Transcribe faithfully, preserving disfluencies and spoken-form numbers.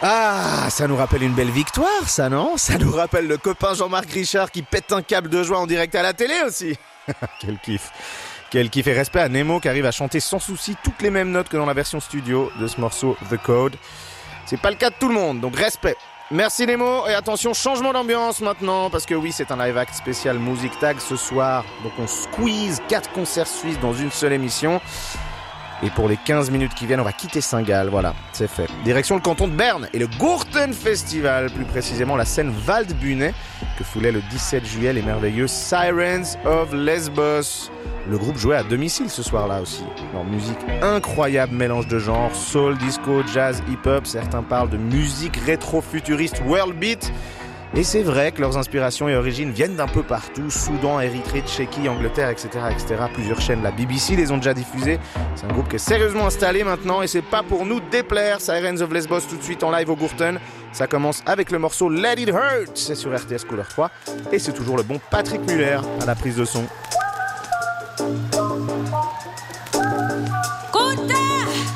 Ah, ça nous rappelle une belle victoire, ça, non? Ça nous rappelle le copain Jean-Marc Richard qui pète un câble de joie en direct à la télé aussi. Quel kiff. Quel kiff et respect à Nemo qui arrive à chanter sans souci toutes les mêmes notes que dans la version studio de ce morceau The Code. C'est pas le cas de tout le monde, donc respect. Merci Nemo, et attention, changement d'ambiance maintenant, parce que oui, c'est un live act spécial Music Tag ce soir. Donc on squeeze quatre concerts suisses dans une seule émission. Et pour les quinze minutes qui viennent, on va quitter Saint-Gall, voilà, c'est fait. Direction le canton de Berne et le Gurten Festival, plus précisément la scène Waldbühne, que foulait le dix-sept juillet les merveilleux Sirens of Lesbos. Le groupe jouait à domicile ce soir-là aussi. Leur musique incroyable, mélange de genres, soul, disco, jazz, hip-hop, certains parlent de musique rétro-futuriste, world beat. Et c'est vrai que leurs inspirations et origines viennent d'un peu partout, Soudan, Érythrée, Tchéquie, Angleterre, et cetera, et cetera. Plusieurs chaînes, la B B C les ont déjà diffusées. C'est un groupe qui est sérieusement installé maintenant et c'est pas pour nous déplaire. Sirens of Lesbos tout de suite en live au Gurten. Ça commence avec le morceau Let It Hurt, c'est sur R T S Couleur trois et c'est toujours le bon Patrick Muller à la prise de son.